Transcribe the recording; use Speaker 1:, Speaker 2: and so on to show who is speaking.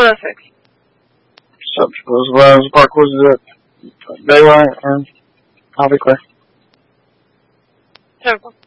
Speaker 1: perfect.
Speaker 2: So, was the park was it daylight or I'll be clear.
Speaker 1: Terrible.